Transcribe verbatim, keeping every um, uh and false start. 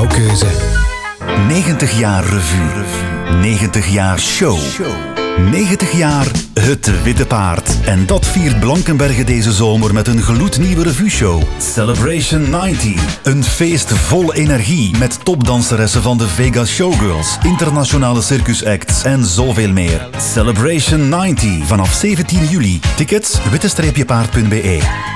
jouw keuze. negentig jaar revue. negentig jaar show. negentig jaar Het Witte Paard. En dat viert Blankenberge deze zomer met een gloednieuwe revue-show. Celebration negentig. Een feest vol energie met topdanseressen van de Vegas Showgirls, internationale circusacts en zoveel meer. Celebration negentig vanaf zeventien juli. Tickets witte-paard punt be.